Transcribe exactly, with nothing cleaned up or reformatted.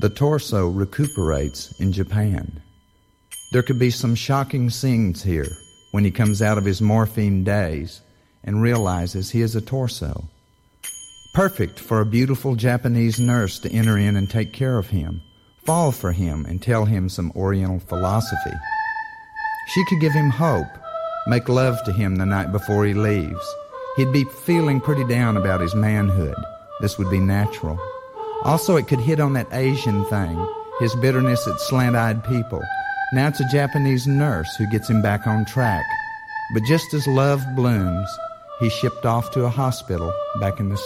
The torso recuperates in Japan. There could be some shocking scenes here when he comes out of his morphine daze and realizes he is a torso. Perfect for a beautiful Japanese nurse to enter in and take care of him, fall for him and tell him some Oriental philosophy. She could give him hope, make love to him the night before he leaves. He'd be feeling pretty down about his manhood. This would be natural. Also, it could hit on that Asian thing, his bitterness at slant-eyed people. Now it's a Japanese nurse who gets him back on track. But just as love blooms, he's shipped off to a hospital back in the